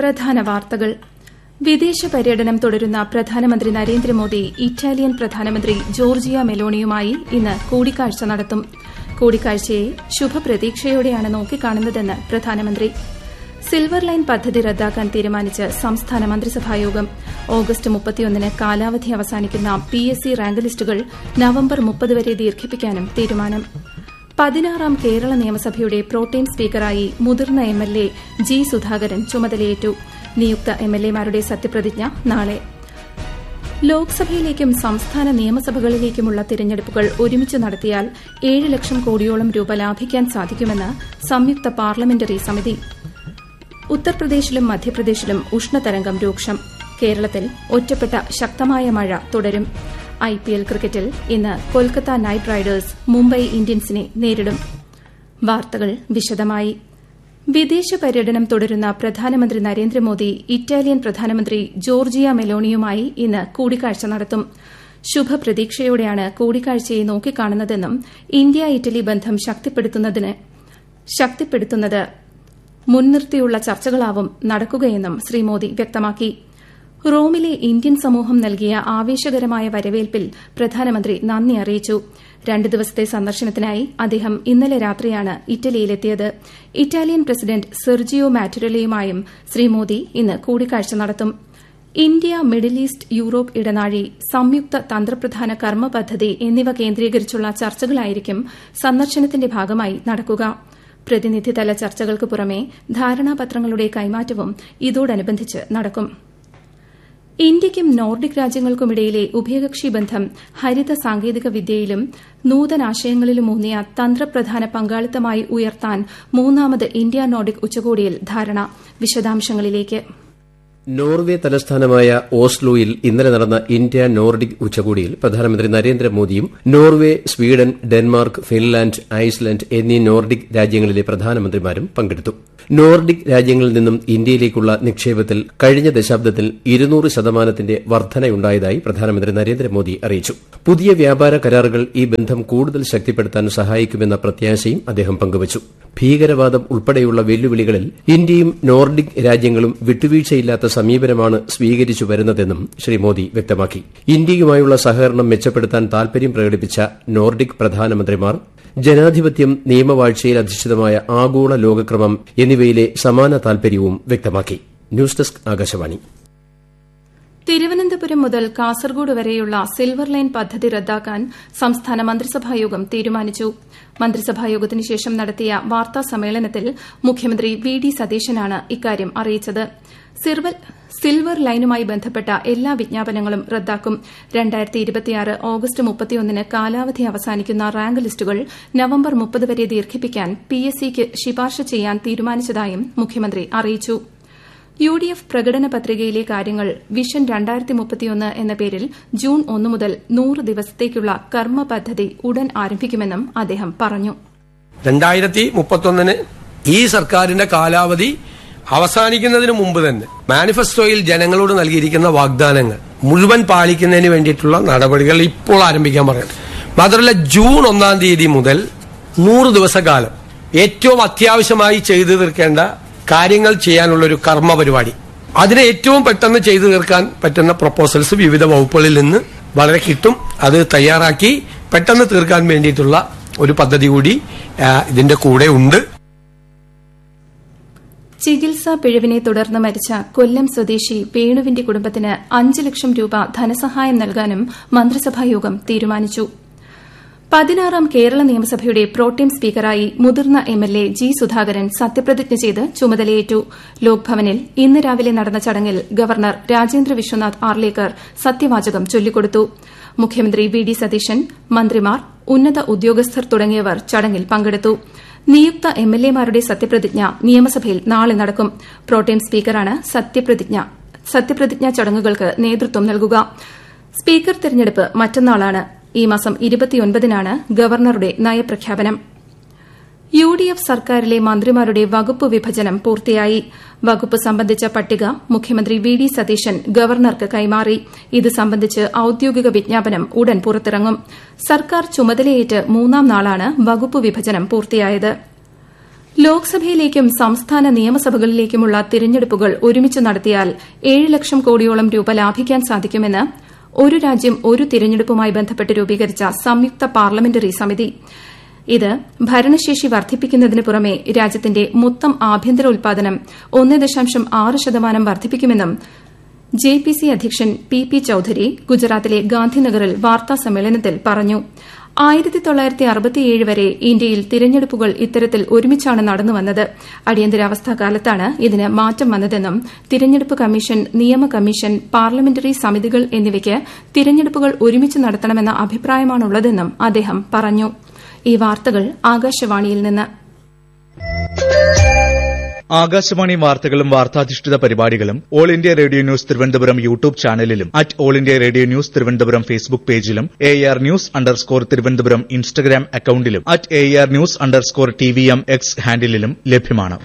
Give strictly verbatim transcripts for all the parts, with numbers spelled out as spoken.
പ്രധാന വാർത്തകൾ. വിദേശ പര്യടനം തുടരുന്ന പ്രധാനമന്ത്രി നരേന്ദ്രമോദി ഇറ്റാലിയൻ പ്രധാനമന്ത്രി ജോർജിയ മെലോണിയുമായി ഇന്ന് കൂടിക്കാഴ്ച നടത്തും. കൂടിക്കാഴ്ചയെ ശുഭപ്രതീക്ഷയോടെയാണ് നോക്കിക്കാണുന്നതെന്ന് പ്രധാനമന്ത്രി. സിൽവർ ലൈൻ പദ്ധതി റദ്ദാക്കാൻ തീരുമാനിച്ച് സംസ്ഥാന മന്ത്രിസഭായോഗം. ഓഗസ്റ്റ് മുപ്പത്തിയൊന്നിന് കാലാവധി അവസാനിക്കുന്ന പി എസ് സി റാങ്ക് ലിസ്റ്റുകൾ നവംബർ മുപ്പത് വരെ ദീർഘിപ്പിക്കാനും തീരുമാനം. പതിനാറാം കേരള നിയമസഭയുടെ പ്രോട്ടേം സ്പീക്കറായി മുതിർന്ന M L A G Sudhakaran ചുമതലയേറ്റു. നിയുക്ത എം എൽ എമാരുടെ സത്യപ്രതിജ്ഞ നാളെ. ലോക്സഭയിലേക്കും സംസ്ഥാന നിയമസഭകളിലേക്കുമുള്ള തിരഞ്ഞെടുപ്പുകൾ ഒരുമിച്ച് നടത്തിയാൽ ഏഴ് ലക്ഷം കോടിയോളം രൂപ ലാഭിക്കാൻ സാധിക്കുമെന്ന് സംയുക്ത പാർലമെന്ററി സമിതി. ഉത്തർപ്രദേശിലും മധ്യപ്രദേശിലും ഉഷ്ണതരംഗം രൂക്ഷം. കേരളത്തിൽ ഒറ്റപ്പെട്ട ശക്തമായ മഴ തുടരും. ഐ പി എൽ ക്രിക്കറ്റിൽ ഇന്ന് കൊൽക്കത്ത നൈറ്റ് റൈഡേഴ്സ് മുംബൈ ഇന്ത്യൻസിനെ നേരിടും. വാർത്തകൾ വിശദമായി. വിദേശ പര്യടനം തുടരുന്ന പ്രധാനമന്ത്രി നരേന്ദ്രമോദി ഇറ്റാലിയൻ പ്രധാനമന്ത്രി ജോർജിയ മെലോണിയുമായി ഇന്ന് കൂടിക്കാഴ്ച നടത്തും. ശുഭപ്രതീക്ഷയോടെയാണ് കൂടിക്കാഴ്ചയെ നോക്കിക്കാണുന്നതെന്നും ഇന്ത്യ ഇറ്റലി ബന്ധം ശക്തിപ്പെടുത്തുന്നത് മുൻനിർത്തിയുള്ള ചർച്ചകളാവും നടക്കുകയെന്നും ശ്രീ മോദി വ്യക്തമാക്കി. റോമിലെ ഇന്ത്യൻ സമൂഹം നൽകിയ ആവേശകരമായ വരവേൽപ്പിൽ പ്രധാനമന്ത്രി നന്ദി അറിയിച്ചു. രണ്ട് ദിവസത്തെ സന്ദർശനത്തിനായി അദ്ദേഹം ഇന്നലെ രാത്രിയാണ് ഇറ്റലിയിലെത്തിയത്. Italian president Sergio മാറ്റുരലയുമായും Shri Modi ഇന്ന് കൂടിക്കാഴ്ച നടത്തും. ഇന്ത്യ മിഡിൽ ഈസ്റ്റ് യൂറോപ്പ് ഇടനാഴി, സംയുക്ത തന്ത്രപ്രധാന കർമ്മ പദ്ധതി എന്നിവ കേന്ദ്രീകരിച്ചുള്ള ചർച്ചകളായിരിക്കും സന്ദർശനത്തിന്റെ ഭാഗമായി നടക്കുക. പ്രതിനിധിതല ചർച്ചകൾക്ക് പുറമെ ധാരണാപത്രങ്ങളുടെ കൈമാറ്റവും ഇതോടനുബന്ധിച്ച് നടക്കും. ഇന്ത്യയ്ക്കും നോർഡിക് രാജ്യങ്ങൾക്കുമിടയിലെ ഉഭയകക്ഷി ബന്ധം ഹരിത സാങ്കേതിക വിദ്യയിലും നൂതനാശയങ്ങളിലുമൂന്നിയ തന്ത്രപ്രധാന പങ്കാളിത്തമായി ഉയർത്താൻ മൂന്നാമത് ഇന്ത്യ നോർഡിക് ഉച്ചകോടിയിൽ ധാരണ. വിശദാംശങ്ങളിലേക്ക്. നോർവെ തലസ്ഥാനമായ ഓസ്ലോയിൽ ഇന്നലെ നടന്ന ഇന്ത്യ നോർഡിക് ഉച്ചകോടിയിൽ പ്രധാനമന്ത്രി നരേന്ദ്രമോദിയും Norway, Sweden, Denmark, Finland, Iceland എന്നീ നോർഡിക് രാജ്യങ്ങളിലെ പ്രധാനമന്ത്രിമാരും പങ്കെടുത്തു. നോർഡിക് രാജ്യങ്ങളിൽ നിന്നും ഇന്ത്യയിലേക്കുള്ള നിക്ഷേപത്തിൽ കഴിഞ്ഞ ദശാബ്ദത്തിൽ ഇരുന്നൂറ് ശതമാനത്തിന്റെ വർധനയുണ്ടായതായി പ്രധാനമന്ത്രി നരേന്ദ്രമോദി അറിയിച്ചു. പുതിയ വ്യാപാര കരാറുകൾ ഈ ബന്ധം കൂടുതൽ ശക്തിപ്പെടുത്താൻ സഹായിക്കുമെന്ന പ്രത്യാശയും അദ്ദേഹം പങ്കുവച്ചു. ഭീകരവാദം ഉൾപ്പെടെയുള്ള വെല്ലുവിളികളിൽ ഇന്ത്യയും നോർഡിക് രാജ്യങ്ങളും വിട്ടുവീഴ്ചയില്ലാത്ത സമീപനമാണ് സ്വീകരിച്ചു വരുന്നതെന്നും ശ്രീ മോദി വ്യക്തമാക്കി. ഇന്ത്യയുമായുള്ള സഹകരണം മെച്ചപ്പെടുത്താൻ താൽപര്യം പ്രകടിപ്പിച്ച നോർഡിക് പ്രധാനമന്ത്രിമാർ ജനാധിപത്യം, നിയമവാഴ്ചയിൽ അധിഷ്ഠിതമായ ആഗോള ലോകക്രമം എന്നിവയിലെ സമാന താൽപര്യവും വ്യക്തമാക്കി. News desk Akashvani. തിരുവനന്തപുരം മുതൽ കാസർഗോഡ് വരെയുള്ള സിൽവർ ലൈൻ പദ്ധതി റദ്ദാക്കാൻ സംസ്ഥാന മന്ത്രിസഭായോഗം തീരുമാനിച്ചു. മന്ത്രിസഭായോഗത്തിന് ശേഷം നടത്തിയ വാർത്താ സമ്മേളനത്തിൽ മുഖ്യമന്ത്രി വി ഡി സതീശനാണ് ഇക്കാര്യം അറിയിച്ചത്. സിൽവർ ലൈനുമായി ബന്ധപ്പെട്ട എല്ലാ വിജ്ഞാപനങ്ങളും റദ്ദാക്കും. ഓഗസ്റ്റ് മുപ്പത്തിയൊന്നിന് കാലാവധി അവസാനിക്കുന്ന റാങ്ക് ലിസ്റ്റുകൾ നവംബർ മുപ്പത് വരെ ദീർഘിപ്പിക്കാൻ പി എസ് സിക്ക് ശുപാർശ ചെയ്യാൻ തീരുമാനിച്ചതായും മുഖ്യമന്ത്രി അറിയിച്ചു. യു ഡി എഫ് പ്രകടന പത്രികയിലെ കാര്യങ്ങൾ വിഷൻ രണ്ടായിരത്തി മുപ്പത്തിയൊന്ന് എന്ന പേരിൽ ജൂൺ ഒന്ന് മുതൽ നൂറ് ദിവസത്തേക്കുള്ള കർമ്മ പദ്ധതി ഉടൻ ആരംഭിക്കുമെന്നും അദ്ദേഹം പറഞ്ഞു. രണ്ടായിരത്തി മുപ്പത്തൊന്നിന് ഈ സർക്കാരിന്റെ കാലാവധി അവസാനിക്കുന്നതിന് മുമ്പ് തന്നെ മാനിഫെസ്റ്റോയിൽ ജനങ്ങളോട് നൽകിയിരിക്കുന്ന വാഗ്ദാനങ്ങൾ മുഴുവൻ പാലിക്കുന്നതിന് വേണ്ടിയിട്ടുള്ള നടപടികൾ ഇപ്പോൾ ആരംഭിക്കാൻ പറയുന്നത്. മാത്രമല്ല, ജൂൺ ഒന്നാം തീയതി മുതൽ നൂറ് ദിവസക്കാലം ഏറ്റവും അത്യാവശ്യമായി ചെയ്തു തീർക്കേണ്ട കാര്യങ്ങൾ ചെയ്യാനുള്ള ഒരു കർമ്മ പരിപാടി, അതിനെ ഏറ്റവും പെട്ടെന്ന് ചെയ്തു തീർക്കാൻ പറ്റുന്ന പ്രപ്പോസൽസ് വിവിധ വകുപ്പുകളിൽ നിന്ന് വളരെ കിട്ടും. അത് തയ്യാറാക്കി പെട്ടെന്ന് തീർക്കാൻ വേണ്ടിയിട്ടുള്ള ഒരു പദ്ധതി കൂടി ഇതിന്റെ കൂടെ ഉണ്ട്. ചികിത്സാ പിഴവിനെ തുടർന്ന് മരിച്ച കൊല്ലം സ്വദേശി വേണുവിന്റെ കുടുംബത്തിന് അഞ്ച് ലക്ഷം രൂപ ധനസഹായം നൽകാനും മന്ത്രിസഭായോഗം തീരുമാനിച്ചു. പതിനാറാം കേരള നിയമസഭയുടെ പ്രോട്ടേം സ്പീക്കറായി മുതിർന്ന M L A G Sudhakaran സത്യപ്രതിജ്ഞ ചെയ്ത് ചുമതലയേറ്റു. ലോക്ഭവനിൽ ഇന്ന് രാവിലെ നടന്ന ചടങ്ങിൽ ഗവർണർ രാജേന്ദ്ര വിശ്വനാഥ് ആർലേക്കർ സത്യവാചകം ചൊല്ലിക്കൊടുത്തു. മുഖ്യമന്ത്രി വി ഡി സതീശൻ, മന്ത്രിമാർ, ഉന്നത ഉദ്യോഗസ്ഥർ തുടങ്ങിയവർ ചടങ്ങിൽ പങ്കെടുത്തു. നിയുക്ത എം എൽ എമാരുടെ സത്യപ്രതിജ്ഞ നിയമസഭയിൽ നാളെ നടക്കും. പ്രോട്ടേം സ്പീക്കറാണ് സത്യപ്രതിജ്ഞാ ചടങ്ങുകൾക്ക് നേതൃത്വം നൽകുക. സ്പീക്കർ തെരഞ്ഞെടുപ്പ് മറ്റന്നാളാണ്. ഈ മാസം ഇരുപത്തിയൊൻപതിനാണ് ഗവർണറുടെ നയപ്രഖ്യാപനം. യു ഡി എഫ് സർക്കാരിലെ മന്ത്രിമാരുടെ വകുപ്പ് വിഭജനം പൂർത്തിയായി. വകുപ്പ് സംബന്ധിച്ച പട്ടിക മുഖ്യമന്ത്രി വി ഡി സതീശൻ ഗവർണർക്ക് കൈമാറി. ഇത് സംബന്ധിച്ച് ഔദ്യോഗിക വിജ്ഞാപനം ഉടൻ പുറത്തിറങ്ങും. സർക്കാർ ചുമതലയേറ്റ് മൂന്നാം നാളാണ് വകുപ്പ് വിഭജനം പൂർത്തിയായത്. ലോക്സഭയിലേക്കും സംസ്ഥാന നിയമസഭകളിലേക്കുമുള്ള തിരഞ്ഞെടുപ്പുകൾ ഒരുമിച്ച് നടത്തിയാൽ ഏഴ് ലക്ഷം കോടിയോളം രൂപ ലാഭിക്കാൻ സാധിക്കുമെന്ന് ഒരു രാജ്യം ഒരു തിരഞ്ഞെടുപ്പുമായി ബന്ധപ്പെട്ട് രൂപീകരിച്ച സംയുക്ത പാർലമെന്ററി സമിതി. ഇത് ഭരണശേഷി വർദ്ധിപ്പിക്കുന്നതിന് പുറമെ രാജ്യത്തിന്റെ മൊത്തം ആഭ്യന്തര ഉൽപാദനം ഒന്ന് ദശാംശം ആറ് ശതമാനം വർദ്ധിപ്പിക്കുമെന്നും ജെ പി സി അധ്യക്ഷൻ പി പി ചൌധരി ഗുജറാത്തിലെ ഗാന്ധിനഗറിൽ വാർത്താസമ്മേളനത്തിൽ പറഞ്ഞു. ആയിരത്തി തൊള്ളായിരത്തി അറുപത്തിയേഴ് വരെ ഇന്ത്യയിൽ തിരഞ്ഞെടുപ്പുകൾ ഇത്തരത്തിൽ ഒരുമിച്ചാണ് നടന്നുവന്നത്. അടിയന്തരാവസ്ഥാ കാലത്താണ് ഇതിന് മാറ്റം വന്നതെന്നും തിരഞ്ഞെടുപ്പ് കമ്മീഷൻ, നിയമ കമ്മീഷൻ, പാർലമെന്ററി സമിതികൾ എന്നിവയ്ക്ക് തിരഞ്ഞെടുപ്പുകൾ ഒരുമിച്ച് നടത്തണമെന്ന അഭിപ്രായമാണുള്ളതെന്നും അദ്ദേഹം പറഞ്ഞു. ഈ വാർത്തകൾ ആകാശവാണിയിൽ നിന്ന്. ആകാശവാണി വാർത്തകളും വാർത്താധിഷ്ഠിത പരിപാടികളും all India radio news Thiruvananthapuram YouTube ചാനലിലും at all India radio news Thiruvananthapuram Facebook പേജിലും A R news underscore Thiruvananthapuram Instagram അക്കൌണ്ടിലും at A R news underscore T V M X ഹാൻഡിലും ലഭ്യമാണ്.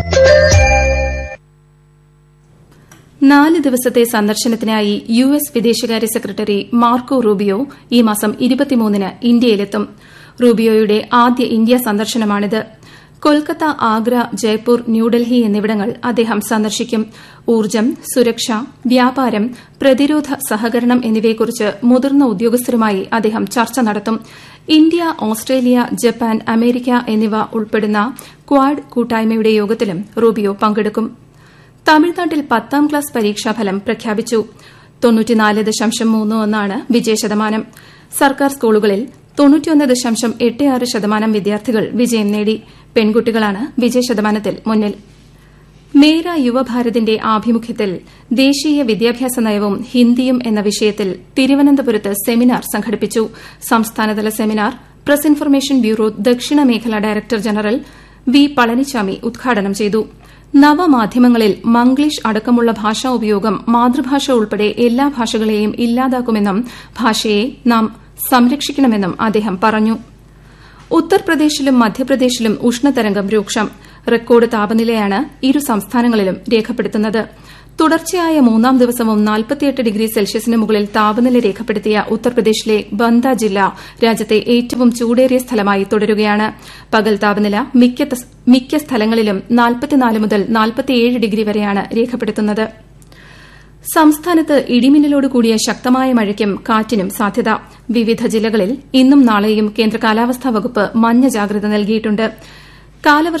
നാല് ദിവസത്തെ സന്ദർശനത്തിനായി യു എസ് വിദേശകാര്യ സെക്രട്ടറി മാർക്കോ റൂബിയോ ഈ മാസം ഇരുപത്തിമൂന്നിന് ഇന്ത്യയിലെത്തും. റൂബിയോയുടെ ആദ്യ ഇന്ത്യ സന്ദർശനമാണിത്. കൊൽക്കത്ത, ആഗ്ര, ജയ്പൂർ, ന്യൂഡൽഹി എന്നിവിടങ്ങൾ അദ്ദേഹം സന്ദർശിക്കും. ഊർജ്ജം, സുരക്ഷ, വ്യാപാരം, പ്രതിരോധ സഹകരണം എന്നിവയെക്കുറിച്ച് മുതിർന്ന ഉദ്യോഗസ്ഥരുമായി അദ്ദേഹം ചർച്ച നടത്തും. ഇന്ത്യ, ഓസ്ട്രേലിയ, ജപ്പാൻ, അമേരിക്ക എന്നിവ ഉൾപ്പെടുന്ന ക്വാഡ് കൂട്ടായ്മയുടെ യോഗത്തിലും റൂബിയോ പങ്കെടുക്കും. തമിഴ്നാട്ടിൽ പത്താം ക്ലാസ് പരീക്ഷാഫലം പ്രഖ്യാപിച്ചു. തൊണ്ണൂറ്റിനാല് ദശാംശം മൂന്ന് ഒന്നാണ് വിജയശതമാനം. സർക്കാർ സ്കൂളുകളിൽ തൊണ്ണൂറ്റിയൊന്ന് ദശാംശം എട്ട് ആറ് ശതമാനം വിദ്യാർത്ഥികൾ വിജയം നേടി. പെൺകുട്ടികളാണ് വിജയശതമാനത്തിൽ മുന്നിൽ. മേര യുവഭാരതിന്റെ ആഭിമുഖ്യത്തിൽ ദേശീയ വിദ്യാഭ്യാസ നയവും ഹിന്ദിയും എന്ന വിഷയത്തിൽ തിരുവനന്തപുരത്ത് സെമിനാർ സംഘടിപ്പിച്ചു. സംസ്ഥാനതല സെമിനാർ പ്രസ് ഇൻഫർമേഷൻ ബ്യൂറോ ദക്ഷിണ മേഖല ഡയറക്ടർ ജനറൽ വി പളനിച്ചാമി ഉദ്ഘാടനം ചെയ്തു. നവമാധ്യമങ്ങളിൽ മംഗ്ലീഷ് അടക്കമുള്ള ഭാഷാ ഉപയോഗം മാതൃഭാഷ ഉൾപ്പെടെ എല്ലാ ഭാഷകളെയും ഇല്ലാതാക്കുമെന്നും ഭാഷയെ നാം സംരക്ഷിക്കണമെന്നും അദ്ദേഹം പറഞ്ഞു. ഉത്തർപ്രദേശിലും മധ്യപ്രദേശിലും ഉഷ്ണതരംഗം രൂക്ഷം. റെക്കോർഡ് താപനിലയാണ് ഇരു സംസ്ഥാനങ്ങളിലും രേഖപ്പെടുത്തുന്നത്. തുടർച്ചയായ മൂന്നാം ദിവസവും നാൽപ്പത്തിയെട്ട് ഡിഗ്രി സെൽഷ്യസിന് മുകളിൽ താപനില രേഖപ്പെടുത്തിയ ഉത്തർപ്രദേശിലെ ബന്ദ ജില്ല രാജ്യത്തെ ഏറ്റവും ചൂടേറിയ സ്ഥലമായി തുടരുകയാണ്. പകൽ താപനില മിക്ക സ്ഥലങ്ങളിലും നാൽപ്പത്തിനാല് മുതൽ നാൽപ്പത്തിയേഴ് ഡിഗ്രി വരെയാണ് രേഖപ്പെടുത്തുന്നത്. സംസ്ഥാനത്ത് ഇടിമിന്നലോട് കൂടിയ ശക്തമായ മഴയ്ക്കും കാറ്റിനും സാധ്യത. വിവിധ ജില്ലകളിൽ ഇന്നും നാളെയും കേന്ദ്ര കാലാവസ്ഥാ വകുപ്പ് മഞ്ഞ ജാഗ്രത നൽകിയിട്ടുണ്ട്.